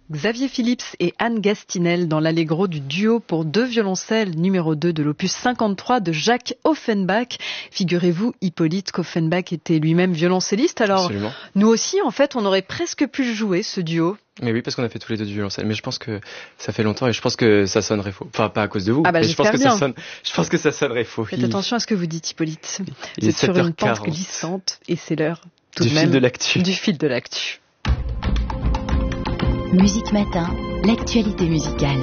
Xavier Phillips et Anne Gastinel dans l'allegro du duo pour deux violoncelles numéro 2 de l'opus 53 de Jacques Offenbach. Figurez-vous, Hippolyte qu'Offenbach était lui-même violoncelliste. Alors, Absolument. Nous aussi, en fait, on aurait presque pu jouer ce duo. Mais oui, parce qu'on a fait tous les deux du violoncelle. Mais je pense que ça fait longtemps et je pense que ça sonnerait faux. Enfin, pas à cause de vous. Ah bah, mais je pense que bien. je pense que ça sonnerait faux. Faites attention à ce que vous dites, Hippolyte. Il Vous est êtes sur une pente 7h40. glissante et c'est l'heure tout Du de même fil de l'actu. du fil de l'actu. Musique Matin, l'actualité musicale.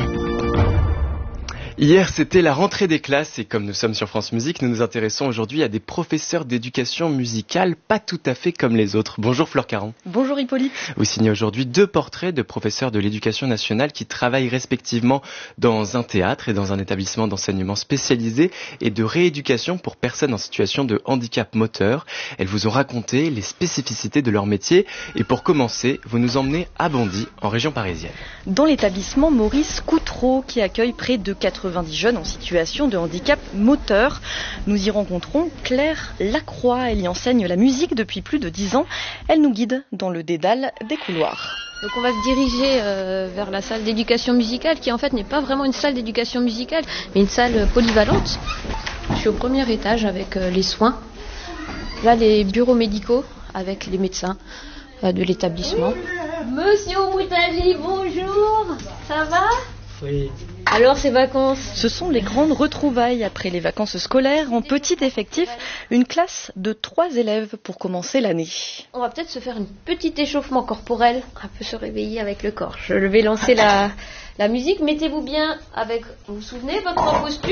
Hier, c'était la rentrée des classes et comme nous sommes sur France Musique, nous nous intéressons aujourd'hui à des professeurs d'éducation musicale pas tout à fait comme les autres. Bonjour Fleur Caron. Bonjour Hippolyte. Vous signez aujourd'hui 2 portraits de professeurs de l'éducation nationale qui travaillent respectivement dans un théâtre et dans un établissement d'enseignement spécialisé et de rééducation pour personnes en situation de handicap moteur. Elles vous ont raconté les spécificités de leur métier et pour commencer, vous nous emmenez à Bondy, en région parisienne. Dans l'établissement Maurice Coutreau qui accueille près de 90 jeunes en situation de handicap moteur. Nous y rencontrons Claire Lacroix. Elle y enseigne la musique depuis plus de 10 ans. Elle nous guide dans le dédale des couloirs. Donc on va se diriger vers la salle d'éducation musicale qui en fait n'est pas vraiment une salle d'éducation musicale mais une salle polyvalente. Je suis au premier étage avec les soins. Là les bureaux médicaux avec les médecins de l'établissement. Monsieur Moutali, bonjour. Ça va ? Oui. Alors ces vacances ? Ce sont les grandes retrouvailles après les vacances scolaires. En petit effectif, une classe de 3 élèves pour commencer l'année. On va peut-être se faire un petit échauffement corporel, un peu se réveiller avec le corps. Je vais lancer la musique. Mettez-vous bien avec, vous vous souvenez, votre posture ?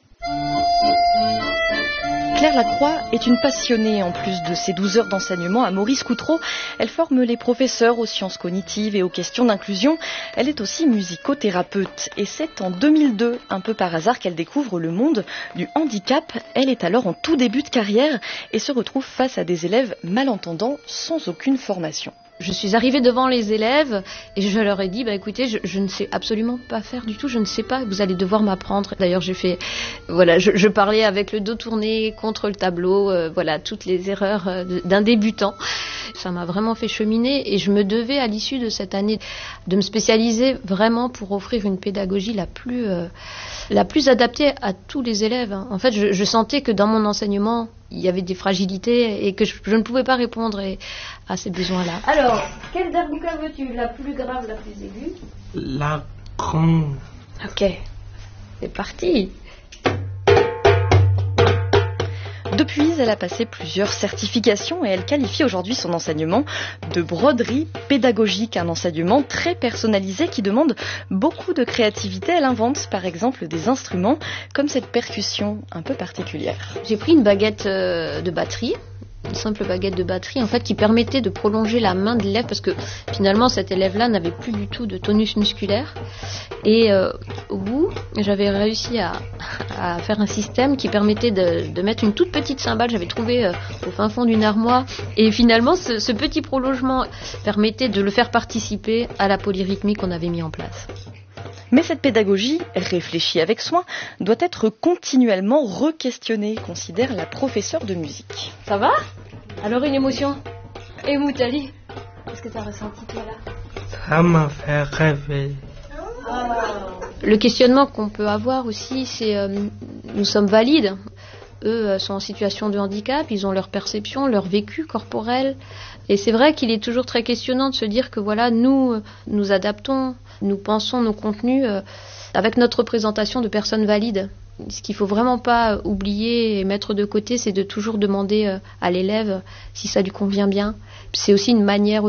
Claire Lacroix est une passionnée en plus de ses 12 heures d'enseignement à Maurice Coutreau. Elle forme les professeurs aux sciences cognitives et aux questions d'inclusion. Elle est aussi musicothérapeute et c'est en 2002, un peu par hasard, qu'elle découvre le monde du handicap. Elle est alors en tout début de carrière et se retrouve face à des élèves malentendants sans aucune formation. Je suis arrivée devant les élèves et je leur ai dit, écoutez, je ne sais absolument pas faire du tout, je ne sais pas, vous allez devoir m'apprendre. D'ailleurs, je parlais avec le dos tourné contre le tableau, toutes les erreurs d'un débutant. Ça m'a vraiment fait cheminer et je me devais, à l'issue de cette année, de me spécialiser vraiment pour offrir une pédagogie la plus adaptée à tous les élèves. En fait, je sentais que dans mon enseignement, il y avait des fragilités et que je ne pouvais pas répondre à ces besoins-là. Alors, quelle darbuka veux-tu ? La plus grave, la plus aiguë ? La grande. Ok, c'est parti. Depuis, elle a passé plusieurs certifications et elle qualifie aujourd'hui son enseignement de broderie pédagogique, un enseignement très personnalisé qui demande beaucoup de créativité. Elle invente par exemple des instruments comme cette percussion un peu particulière. J'ai pris une baguette de batterie. Une simple baguette de batterie en fait qui permettait de prolonger la main de l'élève parce que finalement cet élève-là n'avait plus du tout de tonus musculaire et au bout j'avais réussi à faire un système qui permettait de mettre une toute petite cymbale, j'avais trouvé au fin fond d'une armoire et finalement ce petit prolongement permettait de le faire participer à la polyrythmie qu'on avait mis en place. Mais cette pédagogie, réfléchie avec soin, doit être continuellement re-questionnée, considère la professeure de musique. Ça va ? Alors une émotion ? Et Moutali, qu'est-ce que tu as ressenti toi là ? Ça m'a fait rêver. Le questionnement qu'on peut avoir aussi, c'est nous sommes valides. Eux sont en situation de handicap, ils ont leur perception, leur vécu corporel. Et c'est vrai qu'il est toujours très questionnant de se dire que nous adaptons, nous pensons nos contenus avec notre représentation de personnes valides. Ce qu'il ne faut vraiment pas oublier et mettre de côté, c'est de toujours demander à l'élève si ça lui convient bien. C'est aussi une manière